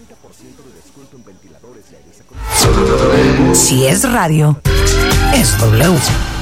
de descuento en ventiladores y aires acondicionados. Si es radio, es W.